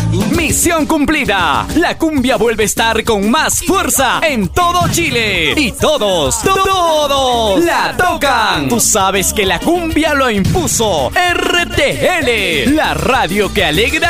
Misión cumplida. La cumbia vuelve a estar con más fuerza en todo Chile. Y todos la tocan. Tú sabes que la cumbia lo impuso RTL, la radio que alegra